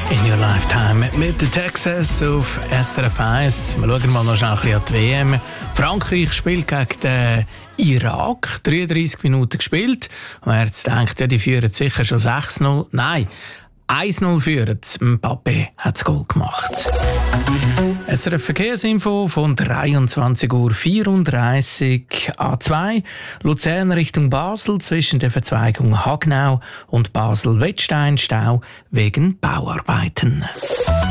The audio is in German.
In Your Lifetime mit der Texas auf SRF 1. Wir schauen mal noch schnell ein bisschen an die WM. Frankreich spielt gegen den Irak. 33 Minuten gespielt. Und wer jetzt denkt, ja, die führen sicher schon 6-0. Nein, 1-0 führen. Mbappé hat das Goal gemacht. SRF Verkehrsinfo von 23:34 Uhr A2 Luzern Richtung Basel zwischen der Verzweigung Hagnau und Basel-Wettstein Stau wegen Bauarbeiten.